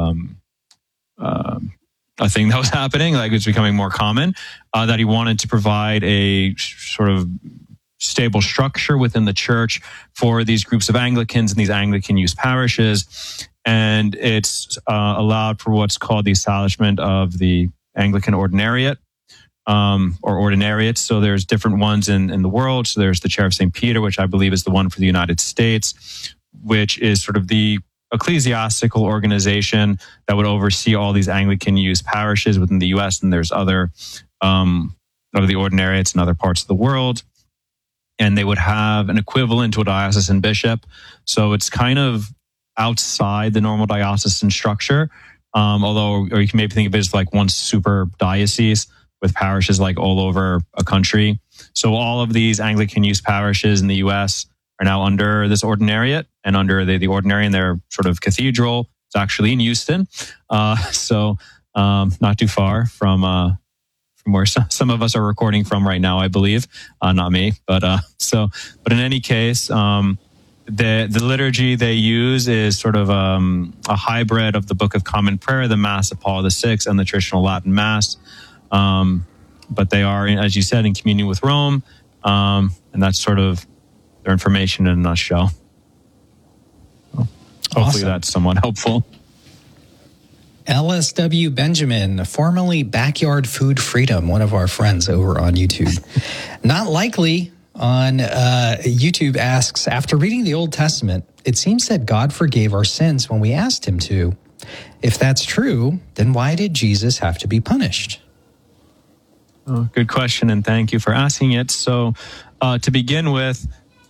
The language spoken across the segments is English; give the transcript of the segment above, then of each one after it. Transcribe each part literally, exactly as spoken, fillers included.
um, uh, a thing that was happening, like it was becoming more common, uh, that he wanted to provide a sort of stable structure within the church for these groups of Anglicans and these Anglican youth parishes. And it's uh, allowed for what's called the establishment of the Anglican Ordinariate, um, or Ordinariate. So there's different ones in, in the world. So there's the Chair of Saint Peter, which I believe is the one for the United States, which is sort of the ecclesiastical organization that would oversee all these Anglican youth parishes within the U S. And there's other um, of the Ordinariates in other parts of the world. And they would have an equivalent to a diocesan bishop. So it's kind of outside the normal diocesan structure. Um, although, or you can maybe think of it as like one super diocese with parishes like all over a country. So all of these Anglican youth parishes in the U S are now under this ordinariate and under the, the ordinary in their sort of cathedral. It's actually in Houston. Uh, so um, not too far from, uh, from where some, some of us are recording from right now, I believe. Uh, not me, but uh, so, but in any case, um, the the liturgy they use is sort of um, a hybrid of the Book of Common Prayer, the Mass of Paul the Sixth, and the traditional Latin Mass. Um, but they are, as you said, in communion with Rome, um, and that's sort of their information in a nutshell. So hopefully awesome. That's somewhat helpful. L S W Benjamin, formerly Backyard Food Freedom, one of our friends over on YouTube. Not likely on uh, YouTube asks, after reading the Old Testament, it seems that God forgave our sins when we asked him to. If that's true, then why did Jesus have to be punished? Oh, good question, and thank you for asking it. So uh, to begin with,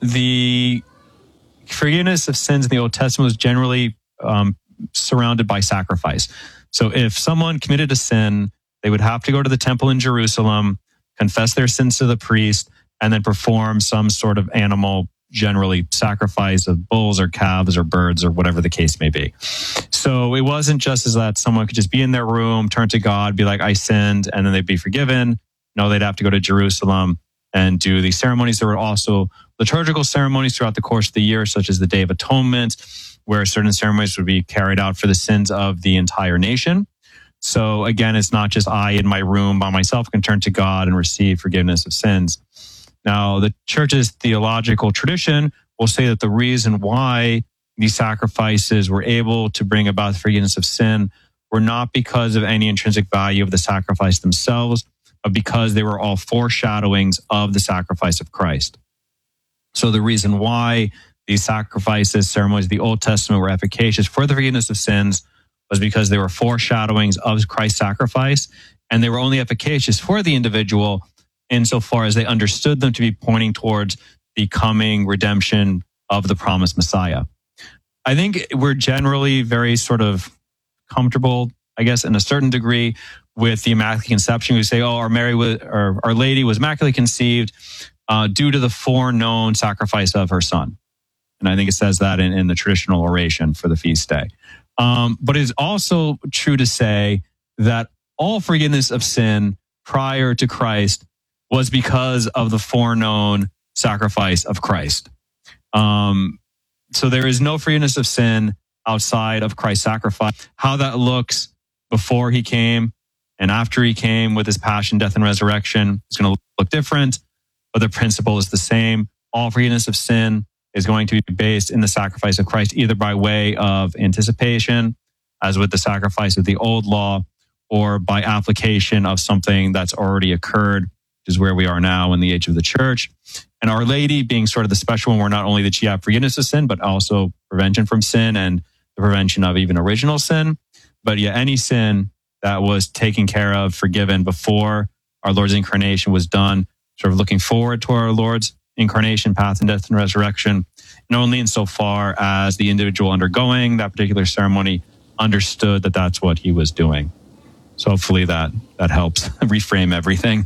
the forgiveness of sins in the Old Testament was generally um, surrounded by sacrifice. So if someone committed a sin, they would have to go to the temple in Jerusalem, confess their sins to the priest, and then perform some sort of animal, generally sacrifice of bulls or calves or birds or whatever the case may be. So it wasn't just as that someone could just be in their room, turn to God, be like, I sinned, and then they'd be forgiven. No, they'd have to go to Jerusalem and do these ceremonies. There were also liturgical ceremonies throughout the course of the year, such as the Day of Atonement, where certain ceremonies would be carried out for the sins of the entire nation. So again, it's not just I in my room by myself can turn to God and receive forgiveness of sins. Now, the church's theological tradition will say that the reason why these sacrifices were able to bring about the forgiveness of sin were not because of any intrinsic value of the sacrifice themselves, but because they were all foreshadowings of the sacrifice of Christ. So the reason why these sacrifices, ceremonies of the Old Testament were efficacious for the forgiveness of sins was because they were foreshadowings of Christ's sacrifice, and they were only efficacious for the individual insofar as they understood them to be pointing towards the coming redemption of the promised Messiah. I think we're generally very sort of comfortable, I guess, in a certain degree with the Immaculate Conception. We say, oh, our Mary was, or Our Lady was immaculately conceived uh, due to the foreknown sacrifice of her son. And I think it says that in, in the traditional oration for the feast day. Um, but it is also true to say that all forgiveness of sin prior to Christ was because of the foreknown sacrifice of Christ. Um, so there is no forgiveness of sin outside of Christ's sacrifice. How that looks before he came and after he came with his passion, death, and resurrection is going to look different, but the principle is the same. All forgiveness of sin is going to be based in the sacrifice of Christ, either by way of anticipation, as with the sacrifice of the old law, or by application of something that's already occurred, which is where we are now in the age of the church. And Our Lady being sort of the special one, where not only did she have forgiveness of sin, but also prevention from sin and the prevention of even original sin. But yeah, any sin that was taken care of, forgiven before our Lord's incarnation was done, sort of looking forward to our Lord's incarnation, path, and death, and resurrection, and only insofar as the individual undergoing that particular ceremony understood that that's what he was doing. So hopefully that that helps reframe everything.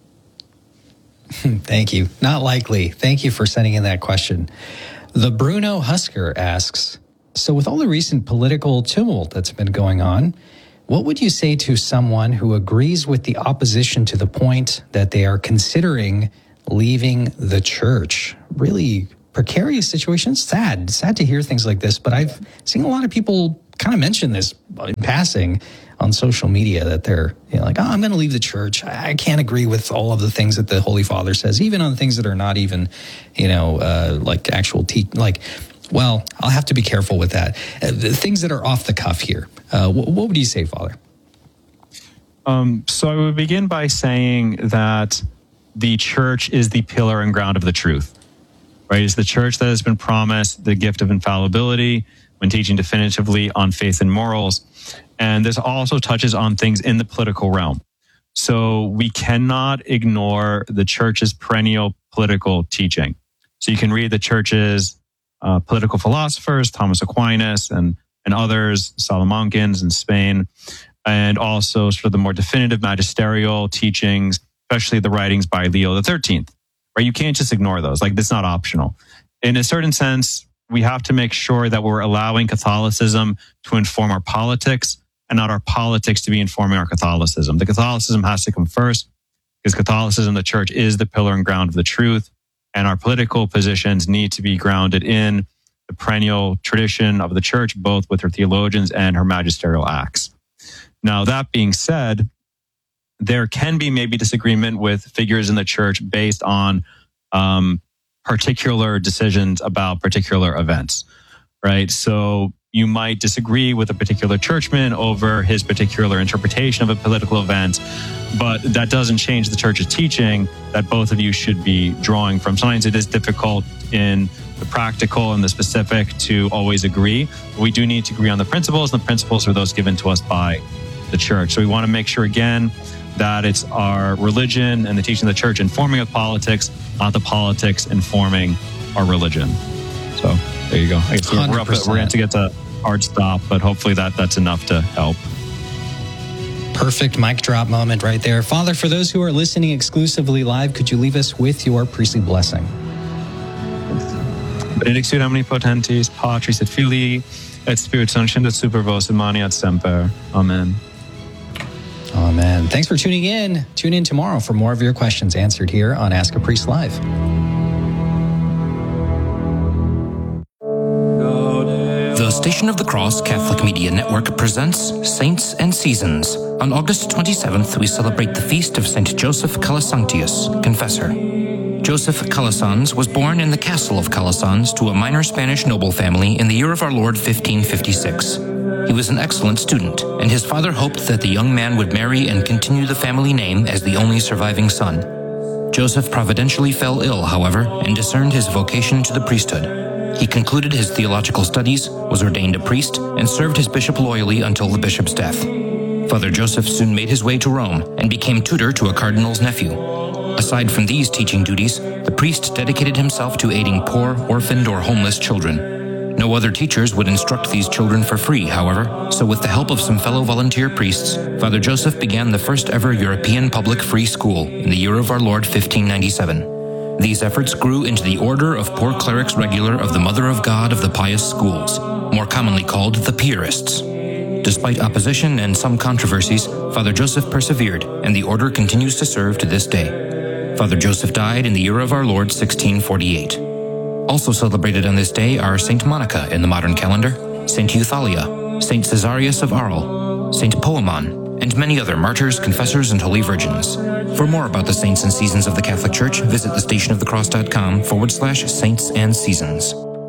Thank you. Not likely. Thank you for sending in that question. The Bruno Husker asks, so with all the recent political tumult that's been going on, what would you say to someone who agrees with the opposition to the point that they are considering leaving the church? Really precarious situation. Sad. Sad to hear things like this, but I've seen a lot of people kind of mentioned this in passing on social media that they're you know, like, oh, I'm going to leave the church. I can't agree with all of the things that the Holy Father says, even on things that are not even, you know, uh, like actual te- like. Well, I'll have to be careful with that. Uh, the things that are off the cuff here. Uh, what, what would you say, Father? Um, so I would begin by saying that the church is the pillar and ground of the truth, right? It's the church that has been promised the gift of infallibility when teaching definitively on faith and morals. And this also touches on things in the political realm. So we cannot ignore the church's perennial political teaching. So you can read the church's Uh, political philosophers, Thomas Aquinas and, and others, Salamancans in Spain, and also sort of the more definitive magisterial teachings, especially the writings by Leo the thirteenth, right? You can't just ignore those. Like, that's not optional. In a certain sense, we have to make sure that we're allowing Catholicism to inform our politics and not our politics to be informing our Catholicism. The Catholicism has to come first because Catholicism, the church, is the pillar and ground of the truth. And our political positions need to be grounded in the perennial tradition of the church, both with her theologians and her magisterial acts. Now, that being said, there can be maybe disagreement with figures in the church based on um, particular decisions about particular events, right? So you might disagree with a particular churchman over his particular interpretation of a political event, but that doesn't change the church's teaching that both of you should be drawing from. Sometimes it is difficult in the practical and the specific to always agree. But we do need to agree on the principles, and the principles are those given to us by the church. So we want to make sure, again, that it's our religion and the teaching of the church informing of politics, not the politics informing our religion. So there you go. I guess we're, up, we're going to get to hard stop, but hopefully that that's enough to help. Perfect mic drop moment right there. Father, for those who are listening exclusively live, could you leave us with your priestly blessing? Benedictio Domini Potentis, Patris et Filii, et Spiritus Sancti, super vos et mani et semper. Amen. Amen. Thanks for tuning in. Tune in tomorrow for more of your questions answered here on Ask a Priest Live. The Station of the Cross Catholic Media Network presents Saints and Seasons. On August twenty-seventh, we celebrate the feast of Saint Joseph Calasanctius, Confessor. Joseph Calasanz was born in the castle of Calasanz to a minor Spanish noble family in the year of our Lord fifteen fifty-six. He was an excellent student, and his father hoped that the young man would marry and continue the family name as the only surviving son. Joseph providentially fell ill, however, and discerned his vocation to the priesthood. He concluded his theological studies, was ordained a priest, and served his bishop loyally until the bishop's death. Father Joseph soon made his way to Rome and became tutor to a cardinal's nephew. Aside from these teaching duties, the priest dedicated himself to aiding poor, orphaned, or homeless children. No other teachers would instruct these children for free, however, so with the help of some fellow volunteer priests, Father Joseph began the first ever European public free school in the year of our Lord fifteen ninety-seven. These efforts grew into the Order of Poor Clerics Regular of the Mother of God of the Pious Schools, more commonly called the Piarists. Despite opposition and some controversies, Father Joseph persevered, and the order continues to serve to this day. Father Joseph died in the year of our Lord sixteen forty-eight. Also celebrated on this day are Saint Monica in the modern calendar, Saint Euthalia, Saint Caesarius of Arles, Saint Poemon, and many other martyrs, confessors, and holy virgins. For more about the saints and seasons of the Catholic Church, visit thestationofthecross.com forward slash saints and seasons.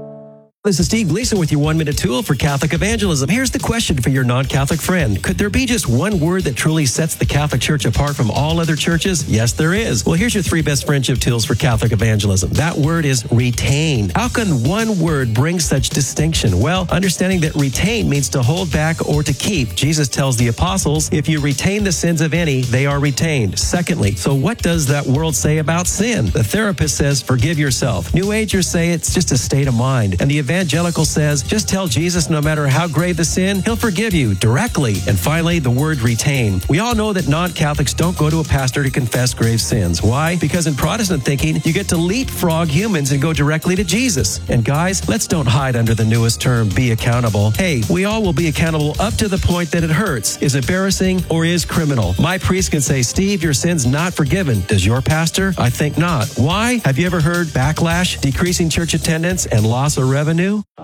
This is Steve Gleason with your one-minute tool for Catholic evangelism. Here's the question for your non-Catholic friend. Could there be just one word that truly sets the Catholic Church apart from all other churches? Yes, there is. Well, here's your three best friendship tools for Catholic evangelism. That word is retain. How can one word bring such distinction? Well, understanding that retain means to hold back or to keep. Jesus tells the apostles, if you retain the sins of any, they are retained. Secondly, so what does that world say about sin? The therapist says, forgive yourself. New Agers say it's just a state of mind. And the evangelical says, just tell Jesus no matter how grave the sin, he'll forgive you directly. And finally, the word retain. We all know that non-Catholics don't go to a pastor to confess grave sins. Why? Because in Protestant thinking, you get to leapfrog humans and go directly to Jesus. And guys, let's don't hide under the newest term, be accountable. Hey, we all will be accountable up to the point that it hurts, is embarrassing, or is criminal. My priest can say, Steve, your sin's not forgiven. Does your pastor? I think not. Why? Have you ever heard backlash, decreasing church attendance, and loss of revenue?